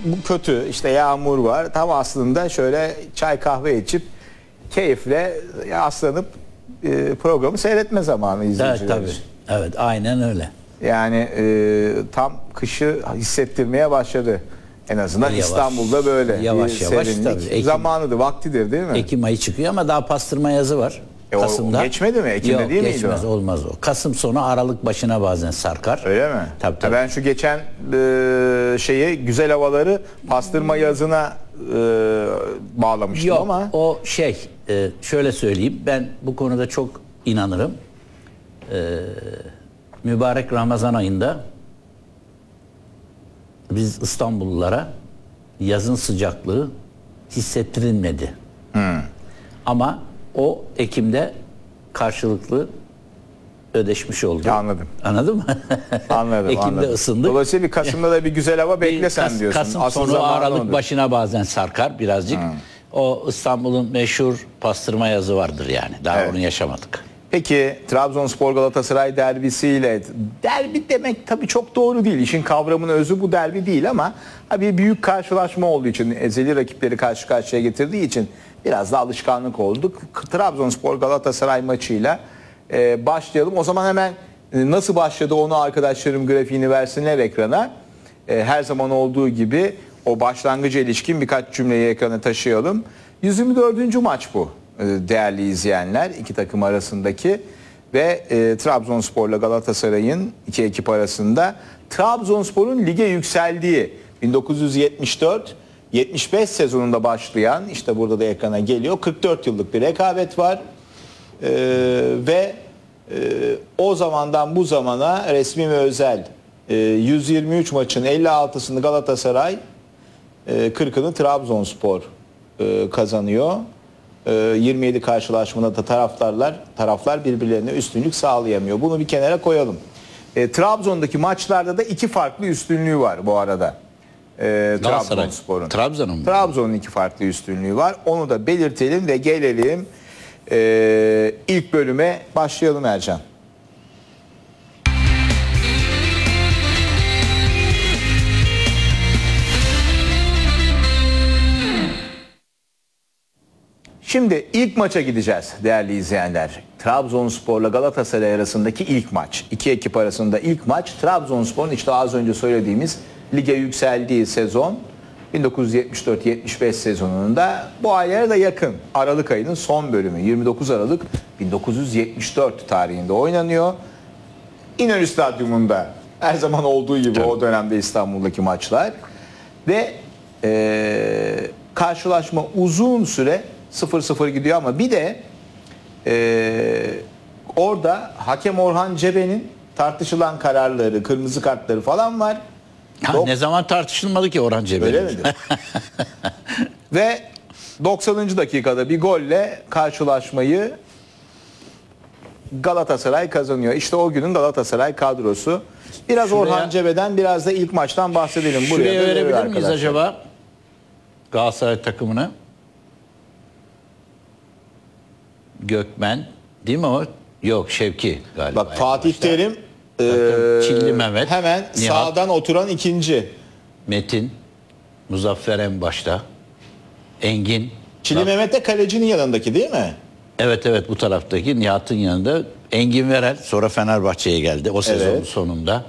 bu kötü, işte yağmur var. Tam aslında şöyle çay kahve içip keyifle aslanıp programı seyretme zamanı Evet izleyiciler tabii. için. Evet aynen öyle. Yani tam kışı hissettirmeye başladı. En azından Yavaş, İstanbul'da böyle yavaş bir yavaş serinlik tabii. Ekim- zamanıdır, vaktidir değil mi? Ekim ayı çıkıyor ama daha pastırma yazı var. O Kasım'da. geçmedi mi? Ekim'de Yok, değil miydi geçmez, o? olmaz o. Kasım sonu Aralık başına bazen sarkar. Öyle mi? Tabii, tabii. Ben şu geçen şeyi, güzel havaları pastırma yazına bağlamıştım Yok ama. o şöyle söyleyeyim, ben bu konuda çok inanırım. Mübarek Ramazan ayında biz İstanbullulara yazın sıcaklığı hissettirilmedi. Ama o Ekim'de karşılıklı ödeşmiş oldu. Anladım. Anladın mı? Anladım. Ekim'de anladım. ısındık. Dolayısıyla bir Kasım'da da bir güzel hava beklesen diyorsun. Kasım Asıl sonu zamanı Aralık odur. başına bazen sarkar birazcık. O İstanbul'un meşhur pastırma yazı vardır yani. Daha Evet. onu yaşamadık. Peki Trabzonspor Galatasaray derbisiyle, derbi demek tabii çok doğru değil. İşin kavramının özü bu, derbi değil ama bir büyük karşılaşma olduğu için, ezeli rakipleri karşı karşıya getirdiği için biraz da alışkanlık olduk. Trabzonspor Galatasaray maçıyla başlayalım. O zaman hemen nasıl başladı onu arkadaşlarım grafiğini versinler ekrana. Her zaman olduğu gibi o başlangıca ilişkin birkaç cümleyi ekrana taşıyalım. 124. maç bu değerli izleyenler, iki takım arasındaki ve Trabzonspor'la Galatasaray'ın iki ekip arasında Trabzonspor'un lige yükseldiği 1974-75 sezonunda başlayan, işte burada da ekrana geliyor, 44 yıllık bir rekabet var ve o zamandan bu zamana resmi ve özel 123 maçın 56'sını Galatasaray, 40'ını Trabzonspor kazanıyor. 27 karşılaşmada da taraflar birbirlerine üstünlük sağlayamıyor. Bunu bir kenara koyalım. Trabzon'daki maçlarda da iki farklı üstünlüğü var bu arada. Trabzonspor'un. Trabzon'un mu? Trabzon'un iki farklı üstünlüğü var. Onu da belirtelim ve gelelim ilk bölüme başlayalım Ercan. Şimdi ilk maça gideceğiz değerli izleyenler. Trabzonspor'la Galatasaray arasındaki ilk maç. İki ekip arasında ilk maç. Trabzonspor'un işte az önce söylediğimiz lige yükseldiği sezon 1974-75 sezonunda, bu aylara da yakın. Aralık ayının son bölümü 29 Aralık 1974 tarihinde oynanıyor. İnönü Stadyumunda her zaman olduğu gibi o dönemde İstanbul'daki maçlar. Ve karşılaşma uzun süre 0-0 gidiyor ama bir de orada hakem Orhan Cebe'nin tartışılan kararları, kırmızı kartları falan var. Ne zaman tartışılmadı ki Orhan Cebe'nin? Öyle midir? Ve 90. dakikada bir golle karşılaşmayı Galatasaray kazanıyor. İşte o günün Galatasaray kadrosu. Biraz Orhan Cebe'den, biraz da ilk maçtan bahsedelim. Şuraya da verebilir miyiz arkadaşlar acaba Galatasaray takımını? Gökmen değil mi o? Yok, Şevki galiba. Bak Fatih Terim Çilli Mehmet, hemen Nihat, sağdan oturan ikinci. Metin, Muzaffer en başta, Engin. Çilli Mehmet de kalecinin yanındaki değil mi? Evet bu taraftaki Nihat'ın yanında Engin Verel, sonra Fenerbahçe'ye geldi o sezonun sonunda.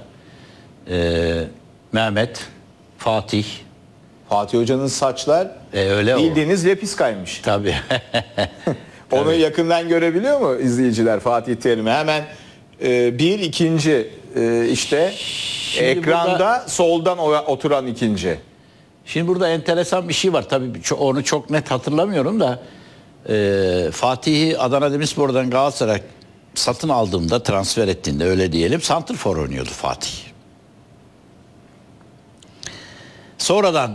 Mehmet, Fatih. Fatih Hoca'nın saçlar Öyle bildiğiniz lepiskaymış. Tabii. Onu yakından görebiliyor mu izleyiciler Fatih Terim'i? Hemen bir ikinci işte Şimdi ekranda burada, soldan oturan ikinci. Şimdi burada enteresan bir şey var. Tabii onu çok net hatırlamıyorum da Fatih'i Adana Demirspor'dan Galatasaray satın aldığımda, transfer ettiğinde öyle diyelim, santrfor oynuyordu Fatih. Sonradan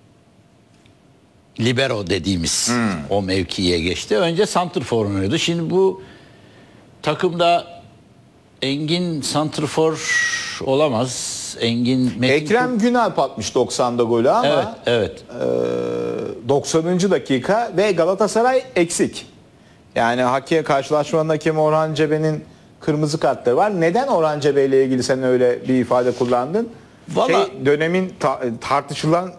libero dediğimiz o mevkiye geçti. Önce santrfor oynuyordu. Şimdi bu takımda Engin santrfor olamaz. Metin Ekrem Günalp atmış 90'da golü ama evet. 90. dakika ve Galatasaray eksik. Yani karşılaşmanın hakemi Orhan Cebe'nin kırmızı kartları var. Neden Orhan Cebe ile ilgili sen öyle bir ifade kullandın? Vallahi Dönemin tartışılan